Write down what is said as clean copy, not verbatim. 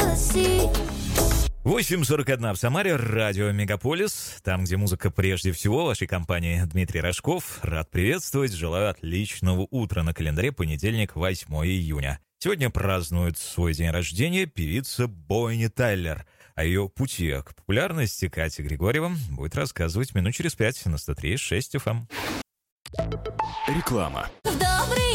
8:41 в Самаре, радио «Мегаполис». Там, где музыка прежде всего, в вашей компании Дмитрий Рожков. Рад приветствовать, желаю отличного утра. На календаре понедельник, 8 июня. Сегодня празднует свой день рождения певица Бонни Тайлер. О ее пути к популярности Катя Григорьева будет рассказывать минут через 5 на 103.6 FM. Реклама.